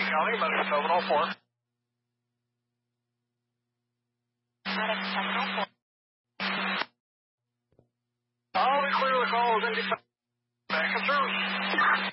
County, medical 704. All we clear the call is in back and through.